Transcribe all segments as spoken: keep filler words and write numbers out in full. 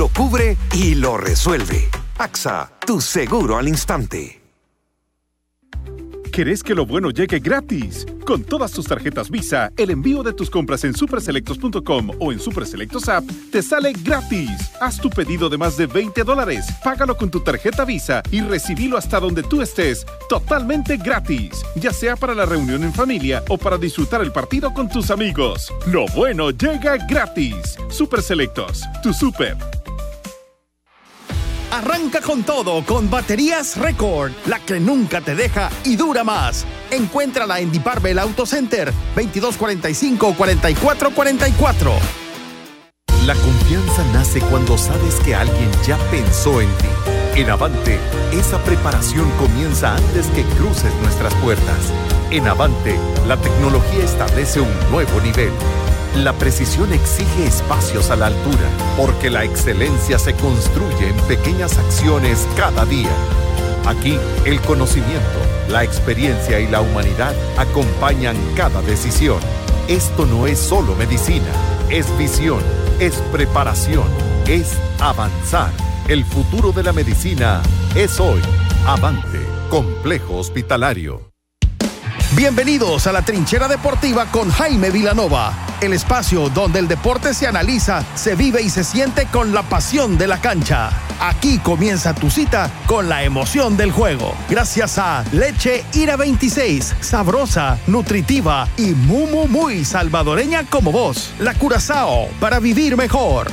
lo cubre y lo resuelve. AXA, tu seguro al instante. ¿Querés que lo bueno llegue gratis? Con todas tus tarjetas Visa, el envío de tus compras en superselectos punto com o en Superselectos App te sale gratis. Haz tu pedido de más de veinte dólares, págalo con tu tarjeta Visa y recibilo hasta donde tú estés, totalmente gratis. Ya sea para la reunión en familia o para disfrutar el partido con tus amigos. Lo bueno llega gratis. Superselectos, tu super. Arranca con todo con Baterías Record, la que nunca te deja y dura más. Encuéntrala en Diparbel Auto Center, veintidós cuarenta y cinco, cuarenta y cuatro cuarenta y cuatro. La confianza nace cuando sabes que alguien ya pensó en ti. En Avante, esa preparación comienza antes que cruces nuestras puertas. En Avante, la tecnología establece un nuevo nivel. La precisión exige espacios a la altura, porque la excelencia se construye en pequeñas acciones cada día. Aquí, el conocimiento, la experiencia y la humanidad acompañan cada decisión. Esto no es solo medicina, es visión, es preparación, es avanzar. El futuro de la medicina es hoy. Avante, Complejo Hospitalario. Bienvenidos a la Trinchera Deportiva con Jaime Vilanova, el espacio donde el deporte se analiza, se vive y se siente con la pasión de la cancha. Aquí comienza tu cita con la emoción del juego. Gracias a Leche Ira veintiséis, sabrosa, nutritiva y muy, muy, muy salvadoreña como vos. La Curazao, para vivir mejor.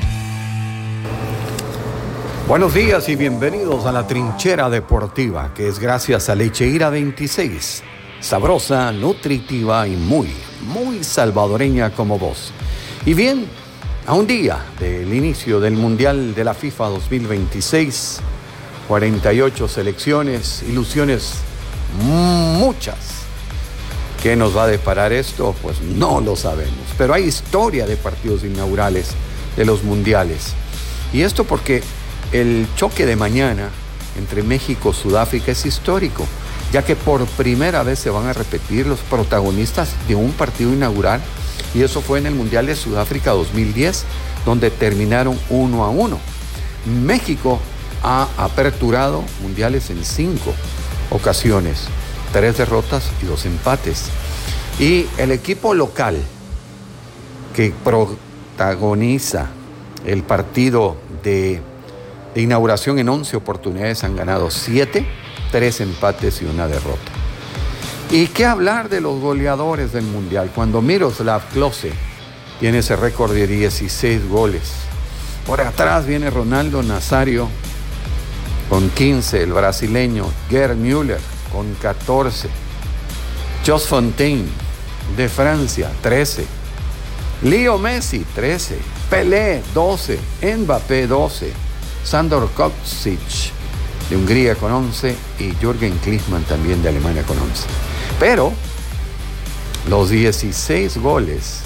Buenos días y bienvenidos a la Trinchera Deportiva, que es gracias a Leche Ira veintiséis. Sabrosa, nutritiva y muy, muy salvadoreña como vos. Y bien, a un día del inicio del Mundial de la FIFA dos mil veintiséis, cuarenta y ocho selecciones, ilusiones muchas. ¿Qué nos va a deparar esto? Pues no lo sabemos. Pero hay historia de partidos inaugurales de los mundiales. Y esto porque el choque de mañana entre México y Sudáfrica es histórico, ya que por primera vez se van a repetir los protagonistas de un partido inaugural, y eso fue en el Mundial de Sudáfrica dos mil diez, donde terminaron uno a uno. México ha aperturado mundiales en cinco ocasiones, tres derrotas y dos empates. Y el equipo local que protagoniza el partido de, de inauguración en once oportunidades han ganado siete, tres empates y una derrota. ¿Y qué hablar de los goleadores del Mundial? Cuando Miroslav Klose tiene ese récord de dieciséis goles. Por atrás viene Ronaldo Nazario con quince, el brasileño Gerd Müller con catorce, Jos Fontaine de Francia, trece, Leo Messi, trece, Pelé, doce, Mbappé, doce, Sandor Kocic de Hungría con once y Jürgen Klinsmann también de Alemania con once. Pero los dieciséis goles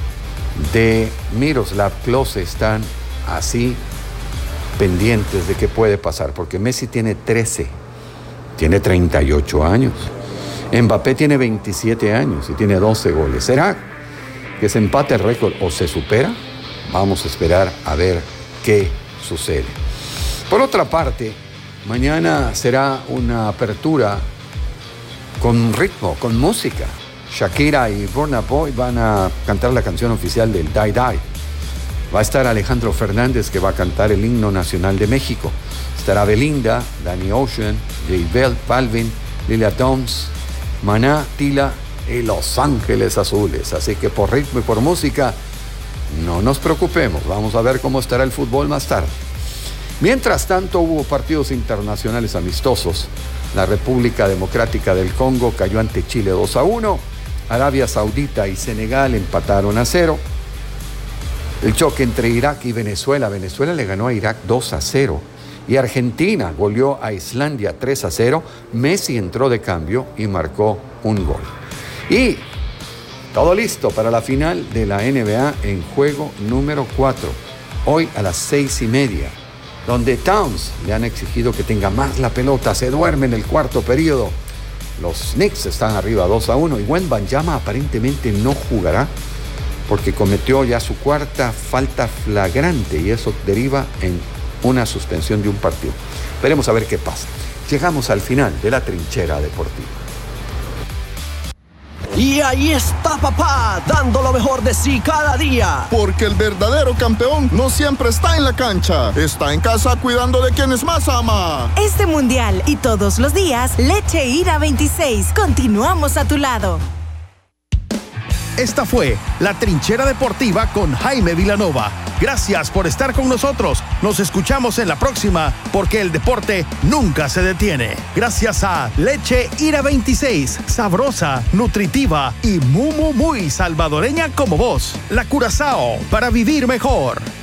de Miroslav Klose están así pendientes de qué puede pasar, porque Messi tiene trece, tiene treinta y ocho años, Mbappé tiene veintisiete años y tiene doce goles. ¿Será que se empate el récord o se supera? Vamos a esperar a ver qué sucede. Por otra parte, mañana será una apertura con ritmo, con música. Shakira y Burna Boy van a cantar la canción oficial del Die Die. Va a estar Alejandro Fernández, que va a cantar el himno nacional de México. Estará Belinda, Danny Ocean, J Balvin, Lila Downs, Maná, Tila y Los Ángeles Azules. Así que por ritmo y por música, no nos preocupemos. Vamos a ver cómo estará el fútbol más tarde. Mientras tanto, hubo partidos internacionales amistosos. La República Democrática del Congo cayó ante Chile dos a uno. Arabia Saudita y Senegal empataron a cero. El choque entre Irak y Venezuela. Venezuela le ganó a Irak dos a cero. Y Argentina goleó a Islandia tres a cero. Messi entró de cambio y marcó un gol. Y todo listo para la final de la N B A en juego número cuatro. Hoy a las seis y media. Donde Towns le han exigido que tenga más la pelota, se duerme en el cuarto periodo. Los Knicks están arriba dos a uno y Wembanyama aparentemente no jugará porque cometió ya su cuarta falta flagrante y eso deriva en una suspensión de un partido. Veremos a ver qué pasa. Llegamos al final de la Trinchera Deportiva. Y ahí está papá, dando lo mejor de sí cada día. Porque el verdadero campeón no siempre está en la cancha, está en casa cuidando de quienes más ama. Este mundial y todos los días, Leche Ira veintiséis. Continuamos a tu lado. Esta fue la Trinchera Deportiva con Jaime Vilanova. Gracias por estar con nosotros. Nos escuchamos en la próxima, porque el deporte nunca se detiene. Gracias a Leche Ira veintiséis, sabrosa, nutritiva y muy, muy, muy salvadoreña como vos. La Curazao, para vivir mejor.